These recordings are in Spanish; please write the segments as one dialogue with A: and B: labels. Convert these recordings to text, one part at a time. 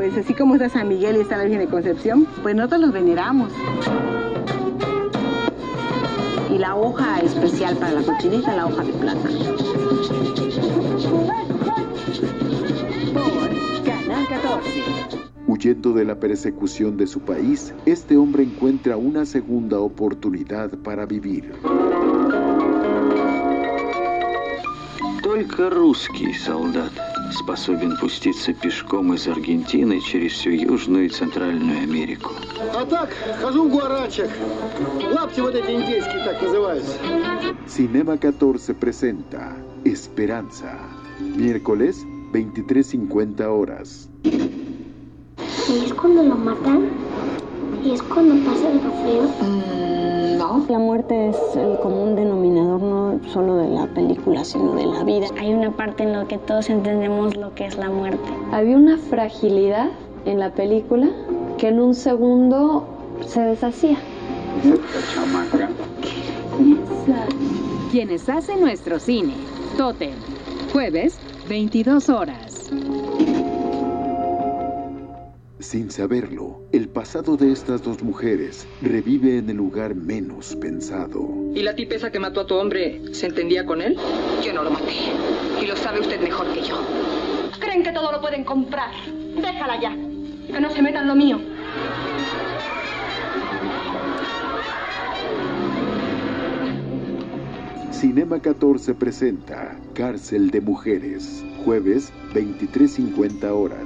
A: pues así como está San Miguel y está la Virgen de Concepción, pues nosotros los veneramos. Y la hoja especial para la cochinita, la hoja de plata.
B: Por Canal 14.
C: Huyendo de la persecución de su país, este hombre encuentra una segunda oportunidad para vivir.
D: Только русский солдат способен пуститься пешком из Аргентины через всю Южную и Центральную Америку.
E: А так, хожу в Гуарачек. Лапти вот эти индейские так называются.
C: Cinema 14 presenta Esperanza. Miércoles, 23:50 horas.
F: ¿Y es cuando lo matan? ¿Y es cuando pasa algo feo?
G: No. La muerte es el común denominador no solo de la película, sino de la vida.
H: Hay una parte en la que todos entendemos lo que es la muerte.
I: Había una fragilidad en la película que en un segundo se deshacía.
D: Esta chamaca.
B: Quienes hacen nuestro cine. Tótem. Jueves, 22 horas.
C: Sin saberlo, el pasado de estas dos mujeres revive en el lugar menos pensado.
J: ¿Y la tipesa que mató a tu hombre se entendía con él?
K: Yo no lo maté. Y lo sabe usted mejor que yo.
L: Creen que todo lo pueden comprar. Déjala ya. Que no se metan lo mío.
C: Cinema 14 presenta Cárcel de Mujeres. Jueves, 23:50 horas.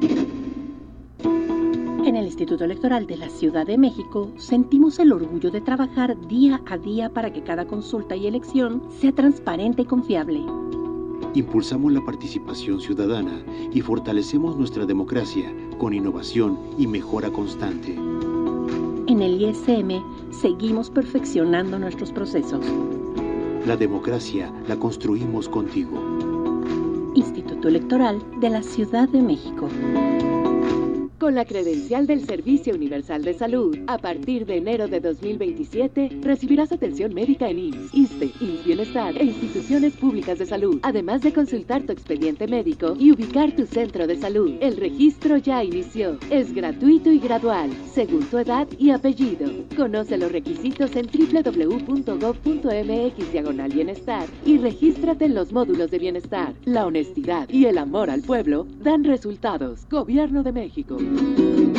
M: En el Instituto Electoral de la Ciudad de México sentimos el orgullo de trabajar día a día para que cada consulta y elección sea transparente y confiable.
N: Impulsamos la participación ciudadana y fortalecemos nuestra democracia con innovación y mejora constante.
M: En el ISM seguimos perfeccionando nuestros procesos.
N: La democracia la construimos contigo.
M: Instituto Electoral de la Ciudad de México.
B: Con la credencial del Servicio Universal de Salud, a partir de enero de 2027, recibirás atención médica en IMSS, ISSSTE, IMSS Bienestar e instituciones públicas de salud, además de consultar tu expediente médico y ubicar tu centro de salud. El registro ya inició. Es gratuito y gradual, según tu edad y apellido. Conoce los requisitos en www.gov.mx/bienestar y regístrate en los módulos de bienestar. La honestidad y el amor al pueblo dan resultados. Gobierno de México.